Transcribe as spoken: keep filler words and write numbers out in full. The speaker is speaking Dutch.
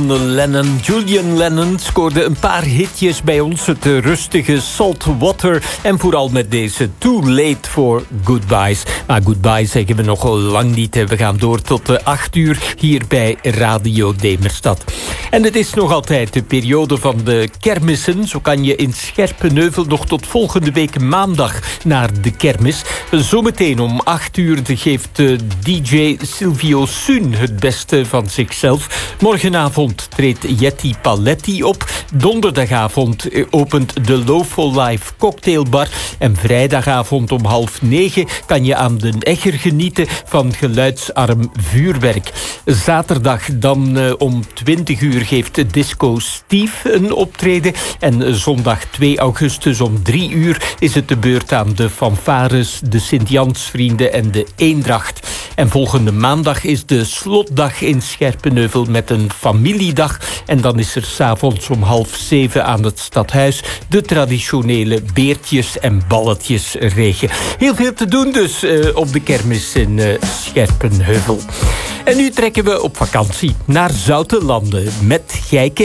John Lennon. Julian Lennon scoorde een paar hitjes bij ons. Het rustige Salt Water. En vooral met deze Too Late for Goodbyes. Maar goodbye zeggen we nog lang niet. We gaan door tot de acht uur hier bij Radio Demerstad. En het is nog altijd de periode van de kermissen. Zo kan je in Scherpenheuvel nog tot volgende week maandag naar de kermis. Zometeen om acht uur geeft D J Silvio Sun het beste van zichzelf. Morgenavond treedt Jetty Paletti op. Donderdagavond opent de Lofo Live Cocktailbar. En vrijdagavond om half negen kan je aan den Egger genieten van geluidsarm vuurwerk. Zaterdag dan uh, om twintig uur geeft Disco Steve een optreden. En zondag twee augustus om drie uur is het de beurt aan de fanfares, de Sint-Jansvrienden en de Eendracht. En volgende maandag is de slotdag in Scherpenheuvel met een familiedag. En dan is er 's avonds om half zeven aan het stadhuis de traditionele beertjes en balletjesregen. Heel veel te doen dus uh, op de kermis in uh, Scherpenheuvel. En nu trekken we op vakantie naar Zoute Landen met Gijke